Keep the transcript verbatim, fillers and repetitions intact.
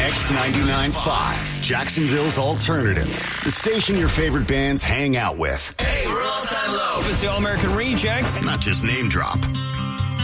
X ninety-nine point five, Jacksonville's alternative. The station your favorite bands hang out with. Hey, we're all time low. It's the All-American Reject. Not just name drop,